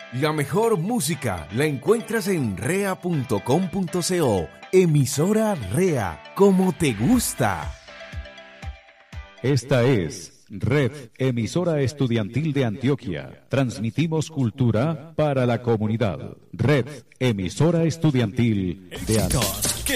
La mejor música la encuentras en rea.com.co. Emisora Rea, como te gusta. Esta es Red Emisora Estudiantil de Antioquia. Transmitimos cultura para la comunidad. Red Emisora Estudiantil de Antioquia.